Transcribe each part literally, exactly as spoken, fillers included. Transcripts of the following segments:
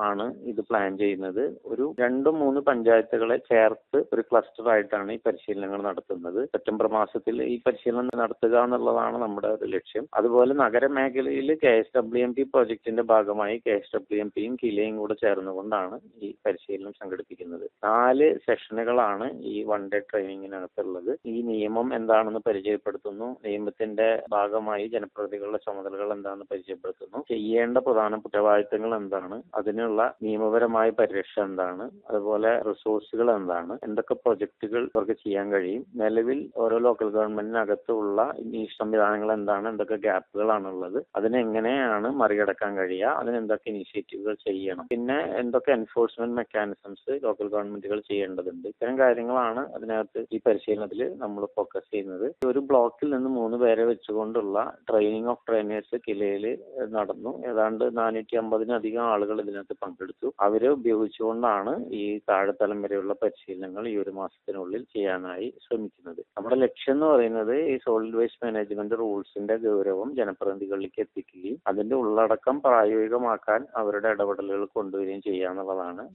ആണ് ഇത് പ്ലാൻ ചെയ്യുന്നത്. ഒരു രണ്ടു മൂന്ന് പഞ്ചായത്തുകളെ ചേർത്ത് ഒരു ക്ലസ്റ്റർ ആയിട്ടാണ് ഈ പരിശീലനങ്ങൾ നടത്തുന്നത്. സെപ്റ്റംബർ മാസത്തിൽ ഈ പരിശീലനം നടത്തുക എന്നുള്ളതാണ് നമ്മുടെ ഒരു ലക്ഷ്യം. അതുപോലെ നഗരമേഖലയിൽ K S W M P പ്രോജക്ടിന്റെ ഭാഗമായി കെ എസ് ഡബ്ല്യു എം പിയും കിലയും കൂടെ ചേർന്നുകൊണ്ടാണ് ഈ പരിശീലനം സംഘടിപ്പിക്കുന്നത്. നാല് സെഷനുകളാണ് ഈ വൺ ഡേ ട്രെയിനിങ്ങിനകത്തുള്ളത്. ഈ നിയമം എന്താണെന്ന് പരിചയപ്പെടുത്തുന്നു, നിയമത്തിന്റെ ഭാഗമായി ജനപ്രതിനിധികളുടെ ചുമതലകൾ എന്താണെന്ന് പരിചയപ്പെടുത്തുന്നു, ചെയ്യേണ്ട പ്രധാന ഉത്തരവാദിത്തങ്ങൾ എന്താണ്, അതിനുള്ള നിയമപരമായ പരിരക്ഷ എന്താണ്, അതുപോലെ റിസോഴ്സുകൾ എന്താണ്, എന്തൊക്കെ പ്രൊജക്ടുകൾ അവർക്ക് ചെയ്യാൻ കഴിയും, നിലവിൽ ഓരോ ലോക്കൽ ഗവൺമെന്റിനകത്തുള്ള ഈ സംവിധാനങ്ങൾ എന്താണ്, എന്തൊക്കെ ഗ്യാപ്പുകളാണുള്ളത്, അതിനെങ്ങനെയാണ് മറികടക്കാൻ കഴിയുക, അതിന് എന്തൊക്കെ ഇനിഷ്യേറ്റീവുകൾ ചെയ്യണം, പിന്നെ എന്തൊക്കെ എൻഫോഴ്സ്മെന്റ് മെക്കാനിസംസ് ലോക്കൽ ഗവൺമെന്റുകൾ ചെയ്യേണ്ടതുണ്ട്. ഇത്തരം കാര്യങ്ങളാണ് അതിനകത്ത് ഈ പരിശീലനത്തിൽ നമ്മൾ ഫോക്കസ് ചെയ്യുന്നത്. ഒരു ബ്ലോക്കിൽ നിന്ന് മൂന്ന് പേരെ വെച്ചുകൊണ്ടുള്ള ട്രെയിനിങ് ഓഫ് ട്രെയിനേഴ്സ് കിലയിൽ നടന്നു. ഏതാണ്ട് നാനൂറ്റി അമ്പതിനധികം ആളുകൾ ഇതിനകത്ത് പങ്കെടുത്തു. അവരെ ഉപയോഗിച്ചുകൊണ്ടാണ് ഈ താഴെത്തലം വരെയുള്ള പരിശീലനങ്ങൾ ഈ ഒരു മാസത്തിനുള്ളിൽ ചെയ്യാനായി ശ്രമിക്കുന്നത്. നമ്മുടെ ലക്ഷ്യം എന്ന് പറയുന്നത് ഈ സോളിഡ് വേസ്റ്റ് മാനേജ്മെന്റ് റൂൾസിന്റെ ഗൗരവം ജനപ്രതിനിധികളിലേക്ക് എത്തിക്കുകയും അതിന്റെ ഉള്ളടക്കം പ്രായോഗികമാക്കാൻ അവരുടെ ഇടപെടലുകൾ കൊണ്ടുവരികയും ചെയ്യുക എന്നുള്ളതാണ്.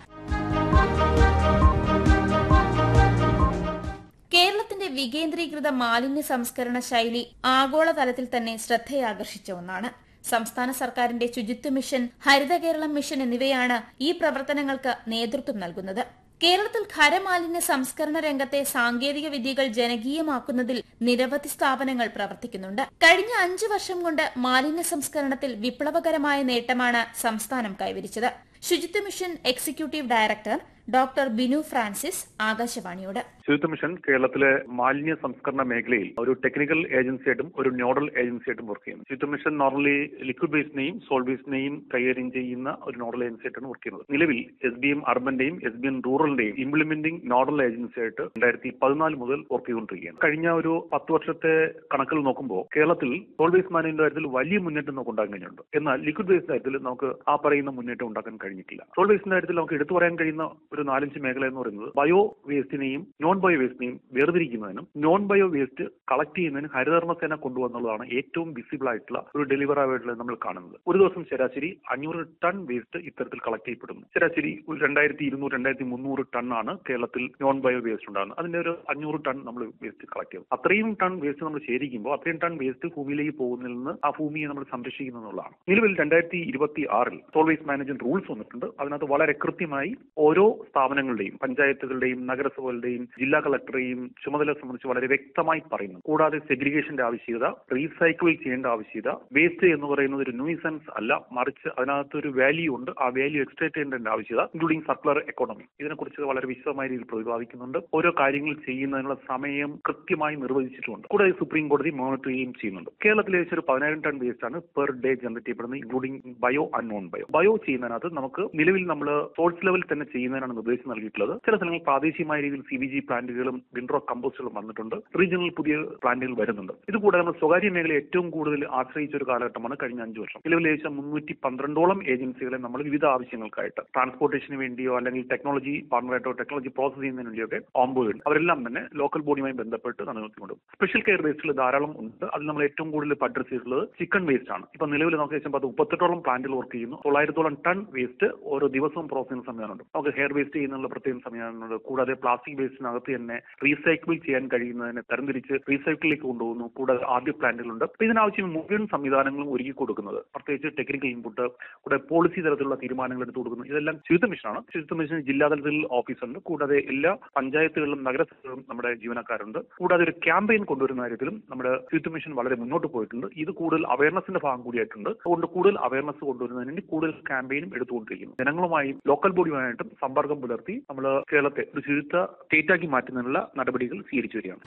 കേരളത്തിന്റെ വികേന്ദ്രീകൃത മാലിന്യ സംസ്കരണ ശൈലി ആഗോളതലത്തിൽ തന്നെ ശ്രദ്ധയാകർഷിച്ച ഒന്നാണ്. സംസ്ഥാന സർക്കാരിന്റെ ശുചിത്വ മിഷൻ, ഹരിത കേരളം മിഷൻ എന്നിവയാണ് ഈ പ്രവർത്തനങ്ങൾക്ക് നേതൃത്വം നൽകുന്നത്. കേരളത്തിൽ ഖരമാലിന്യ സംസ്കരണ രംഗത്തെ സാങ്കേതിക വിദ്യകൾ ജനകീയമാക്കുന്നതിൽ നിരവധി സ്ഥാപനങ്ങൾ പ്രവർത്തിക്കുന്നുണ്ട്. കഴിഞ്ഞ അഞ്ചു വർഷം കൊണ്ട് മാലിന്യ സംസ്കരണത്തിൽ വിപ്ലവകരമായ നേട്ടമാണ് സംസ്ഥാനം കൈവരിച്ചത്. ശുചിത്വ mission executive director doctor Binu Francis ആകാശവാണിയോട്. ശുചിത്വ മിഷൻ കേരളത്തിലെ മാലിന്യ സംസ്കരണ മേഖലയിൽ ഒരു ടെക്നിക്കൽ ഏജൻസിയായിട്ടും ഒരു നോഡൽ ഏജൻസിയായിട്ടും വർക്ക് ചെയ്യുന്നു. ശുചിത്വ മിഷൻ നോർമലി ലിക്വിഡ് വേസ്റ്റിനെയും സോൾഡ് വേസ്റ്റിനെയും കൈകാര്യം ചെയ്യുന്ന ഒരു നോഡൽ ഏജൻസിയായിട്ടാണ് വർക്ക് ചെയ്യുന്നത്. നിലവിൽ S B M അർബന്റെയും S B M റൂറലിന്റെയും implementing nodal ഏജൻസിയായിട്ട് രണ്ടായിരത്തി പതിനാല് മുതൽ വർക്ക് ചെയ്തുകൊണ്ടിരിക്കുകയാണ്. കഴിഞ്ഞ ഒരു പത്ത് വർഷത്തെ കണക്കുകൾ നോക്കുമ്പോൾ കേരളത്തിൽ സോൾഡ് വേസ്റ്റ് മാനേജ്മെന്റ് കാര്യത്തിൽ വലിയ മുന്നേറ്റം നമുക്ക് ഉണ്ടാക്കാൻ കഴിഞ്ഞിട്ടുണ്ട്. എന്നാൽ ലിക്വിഡ് വേസ്റ്റ് കാര്യത്തിൽ നമുക്ക് ആ പറയുന്ന മുന്നേറ്റം ഉണ്ടാക്കാൻ കഴിഞ്ഞിട്ടില്ല. സോൾഡ് വേസ്റ്റിന്റെ കാര്യത്തിൽ നമുക്ക് എടുത്തു പറയാൻ കഴിയുന്ന ഒരു നാലഞ്ച് മേഖല എന്ന് പറയുന്നത് bio വേസ്റ്റിനെയും non bio വേസ്റ്റിനെയും വേർതിരിക്കുന്നതിനും non bio waste collect ചെയ്യുന്നതിനും ഹരിതകർമ്മസേന കൊണ്ടുവന്നുള്ളതാണ് ഏറ്റവും വിസിബിൾ ആയിട്ടുള്ള ഒരു ഡെലിവറായിട്ടുള്ള നമ്മൾ കാണുന്നത്. ഒരു ദിവസം ശരാശരി അഞ്ഞൂറ് ടൺ വേസ്റ്റ് ഇത്തരത്തിൽ കളക്ട് ചെയ്യപ്പെടുന്നു. ശരാശരി ഒരു രണ്ടായിരത്തി ഇരുന്നൂറ് രണ്ടായിരത്തി മുന്നൂറ് ടൺ ആണ് കേരളത്തിൽ നോൺ ബയോ വേസ്റ്റ് ഉണ്ടാകുന്നത്. അതിന്റെ ഒരു അഞ്ഞൂറ് ടൺ നമ്മൾ വേസ്റ്റ് കളക്ട് ചെയ്യും. അത്രയും ടൺ വേസ്റ്റ് നമ്മൾ ശേഖരിക്കുമ്പോൾ അത്രയും ടൺ വേസ്റ്റ് ഭൂമിയിലേക്ക് പോകുന്നതിൽ നിന്ന് ആ ഭൂമിയെ നമ്മൾ സംരക്ഷിക്കുന്നു എന്നുള്ളതാണ്. നിലവിൽ രണ്ടായിരത്തി ഇരുപത്തി ആറിൽ സോൾഡ് വേസ്റ്റ് മാനേജ്മെന്റ് റൂൾസ് വന്നിട്ടുണ്ട്. അതിനകത്ത് വളരെ കൃത്യമായി ഓരോ സ്ഥാപനങ്ങളുടെയും പഞ്ചായത്തുകളുടെയും നഗരസഭകളുടെയും ജില്ലാ കളക്ടറെയും ചുമതല സംബന്ധിച്ച് വളരെ വ്യക്തമായി പറയുന്നു. കൂടാതെ സെഗ്രിഗേഷന്റെ ആവശ്യകത, റീസൈക്കിൾ ചെയ്യേണ്ട ആവശ്യകത, വേസ്റ്റ് എന്ന് പറയുന്നത് ഒരു ന്യൂസൻസ് അല്ല, മറിച്ച് അതിനകത്ത് ഒരു വാല്യൂ ഉണ്ട്. ആ വാല്യൂ എക്സ്ട്രാക്ട് ചെയ്യേണ്ട ആവശ്യകത, ഇൻക്ലൂഡിംഗ് സർക്കുലർ എക്കോണമി, ഇതിനെക്കുറിച്ച് വളരെ വിശദമായ രീതിയിൽ പ്രതിപാദിക്കുന്നുണ്ട്. ഓരോ കാര്യങ്ങൾ ചെയ്യുന്നതിനുള്ള സമയം കൃത്യമായി നിർവചിച്ചിട്ടുണ്ട്. കൂടാതെ സുപ്രീം കോടതി മോണിറ്റർ ചെയ്യുകയും ചെയ്യുന്നുണ്ട്. കേരളത്തിൽ ഏകദേശം ഒരു പതിനായിരം ടൺ വേസ്റ്റ് ആണ് പെർ ഡേ ജനറേറ്റ് ചെയ്യപ്പെടുന്നത്, including bio and non bio. Bio ചെയ്യുന്നതിനകത്ത് നമുക്ക് നിലവിൽ നമ്മൾ സോഴ്സ് ലെവൽ തന്നെ ചെയ്യുന്നതിനാണ് നിർദ്ദേശം നൽകിയിട്ടുള്ളത്. ചില സ്ഥലങ്ങളിൽ പ്രാദേശികമായ രീതിയിൽ സി ബി ജി പ്ലാന്റുകളും വിൻഡ്രോ കമ്പോസ്റ്റുകളും വന്നിട്ടുണ്ട്. റീജിയണൽ പുതിയ പ്ലാന്റുകൾ വരുന്നുണ്ട്. ഇതുകൂടാതെ നമ്മൾ സ്വകാര്യ മേഖല ഏറ്റവും കൂടുതൽ ആശ്രയിച്ച ഒരു കാലഘട്ടമാണ് കഴിഞ്ഞ അഞ്ചു വർഷം. നിലവിൽ ഏകദേശം മുന്നൂറ്റി പന്ത്രണ്ടോളം ഏജൻസികളെ നമ്മൾ വിവിധ ആവശ്യങ്ങൾക്കായിട്ട് ട്രാൻസ്പോർട്ടേഷന് വേണ്ടിയോ അല്ലെങ്കിൽ ടെക്നോളജി പാർട്ണറായിട്ടോ ടെക്നോളജി പ്രോസസ് ചെയ്യുന്നതിന് വേണ്ടിയൊക്കെ ഓൺബോർഡ് ഉണ്ട്. അവരെല്ലാം തന്നെ ലോക്കൽ ബോഡിയുമായി ബന്ധപ്പെട്ട് നിലനിർത്തിക്കൊണ്ട് സ്പെഷ്യൽ കെയർ വേസ്റ്റുകൾ ധാരാളം ഉണ്ട്. അതിൽ നമ്മൾ ഏറ്റവും കൂടുതൽ അഡ്രസ് ചെയ്തിട്ടുള്ളത് ചിക്കൻ വേസ്റ്റ് ആണ്. ഇപ്പൊ നിലവിൽ നമുക്ക് ഏകദേശം പത്ത് മുപ്പത്തെട്ടോളം പ്ലാന്റുകൾ വർക്ക് ചെയ്യുന്നു. തൊള്ളായിരത്തോളം ടൺ വേസ്റ്റ് ഓരോ ദിവസവും പ്രോസസ് ചെയ്യുന്ന സംവിധാനമുണ്ട്. നമുക്ക് ഹെയർ വേസ്റ്റ് ചെയ്യുന്നുള്ള പ്രത്യേക സംവിധാനമുണ്ട്. കൂടാതെ പ്ലാസ്റ്റിക് വേസ്റ്റിനകത്ത് തന്നെ റീസൈക്കിൾ ചെയ്യാൻ കഴിയുന്നതിനെ തരംതിരിച്ച് റീസൈക്കിളിലേക്ക് കൊണ്ടുപോകുന്നു. കൂടാതെ ആദ്യ പ്ലാന്റുകളുണ്ട്. ഇതിനാവശ്യം മുഴുവൻ സംവിധാനങ്ങളും ഒരുക്കി കൊടുക്കുന്നത്, പ്രത്യേകിച്ച് ടെക്നിക്കൽ ഇൻപുട്ട്, കൂടാതെ പോളിസി തരത്തിലുള്ള തീരുമാനങ്ങൾ എടുത്തു കൊടുക്കുന്നത്, ഇതെല്ലാം ശുചിത്വ മിഷനാണ്. ശുചിത്വ മിഷൻ ജില്ലാതലത്തിൽ ഓഫീസുണ്ട്. കൂടാതെ എല്ലാ പഞ്ചായത്തുകളിലും നഗരസഭകളിലും നമ്മുടെ ജീവനക്കാരുണ്ട്. കൂടാതെ ഒരു ക്യാമ്പയിൻ കൊണ്ടുവരുന്ന കാര്യത്തിലും നമ്മുടെ ശുചിത്വ മിഷൻ വളരെ മുന്നോട്ട് പോയിട്ടുണ്ട്. ഇത് കൂടുതൽ അവയർനെസിന്റെ ഭാഗം കൂടിയായിട്ടുണ്ട്. അതുകൊണ്ട് കൂടുതൽ അവയർനെസ് കൊണ്ടുവരുന്നതിന് വേണ്ടി കൂടുതൽ ക്യാമ്പയിനും എടുത്തുകൊണ്ടിരിക്കുന്നു. ജനങ്ങളുമായും ലോക്കൽ ബോഡിയുമായിട്ടും സമ്പർക്കം പുലർത്തി നമ്മൾ കേരളത്തെ ഒരു ശുചിത്വ സ്റ്റേറ്റാക്കി മാറ്റുന്നതിനുള്ള നടപടികൾ സ്വീകരിച്ചു വരികയാണ്.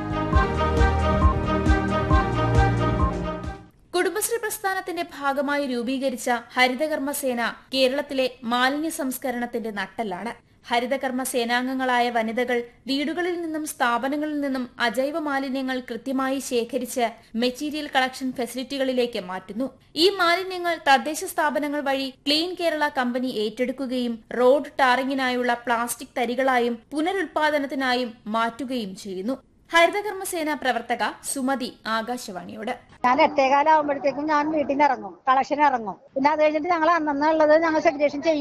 കുടുംബശ്രീ പ്രസ്ഥാനത്തിന്റെ ഭാഗമായി രൂപീകരിച്ച ഹരിതകർമ്മസേന കേരളത്തിലെ മാലിന്യ സംസ്കരണത്തിന്റെ നട്ടെല്ലാണ്. ഹരിതകർമ്മ സേനാംഗങ്ങളായ വനിതകൾ വീടുകളിൽ നിന്നും സ്ഥാപനങ്ങളിൽ നിന്നും അജൈവ മാലിന്യങ്ങൾ കൃത്യമായി ശേഖരിച്ച് മെറ്റീരിയൽ കളക്ഷൻ ഫെസിലിറ്റികളിലേക്ക് മാറ്റുന്നു. ഈ മാലിന്യങ്ങൾ തദ്ദേശ സ്ഥാപനങ്ങൾ വഴി ക്ലീൻ കേരള കമ്പനി ഏറ്റെടുക്കുകയും റോഡ് ടാറിങ്ങിനായുള്ള പ്ലാസ്റ്റിക് തരികളായും പുനരുൽപാദനത്തിനായും മാറ്റുകയും ചെയ്യുന്നു. ഹരിതകർമ്മസേന പ്രവർത്തക സുമതി ആകാശവാണിയോട്. ഞാൻ എട്ടേകാലാവുമ്പോഴത്തേക്കും ഞാൻ വീട്ടിൽ നിന്ന് ഇറങ്ങും, കളക്ഷൻ ഇറങ്ങും. പിന്നെ അത് കഴിഞ്ഞിട്ട് ഞങ്ങൾ അന്നുള്ളത് ഞങ്ങൾ സെഗ്രിഗേഷൻ ചെയ്യും.